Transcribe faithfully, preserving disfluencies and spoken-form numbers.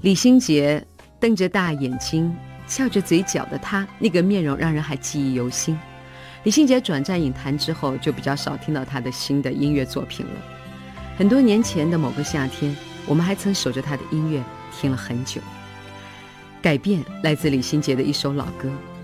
李心洁瞪着大眼睛笑着嘴角的她，那个面容让人还记忆犹新。李心洁转战影坛之后，就比较少听到她的新的音乐作品了。很多年前的某个夏天，我们还曾守着她的音乐听了很久。改变来自李心洁的一首老歌，